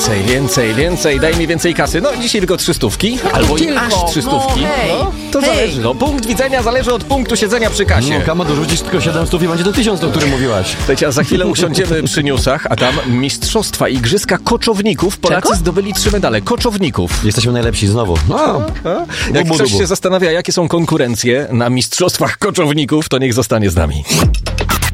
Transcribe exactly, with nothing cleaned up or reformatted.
Więcej, więcej, więcej, daj mi więcej kasy. No dzisiaj tylko trzystówki, albo i tylko? aż trzystówki. No, hej. No, to Hej. zależy. No, punkt widzenia zależy od punktu siedzenia przy kasie. No, Kama, dorzucisz tylko siedem stów i będzie to tysiąc, o którym mówiłaś. Słuchajcie, a za chwilę usiądziemy przy newsach, a tam mistrzostwa igrzyska koczowników. Polacy Czego? zdobyli trzy medale. Koczowników. Jesteśmy najlepsi znowu. No, Jak dubu, ktoś dubu. się zastanawia, jakie są konkurencje na mistrzostwach koczowników, to niech zostanie z nami.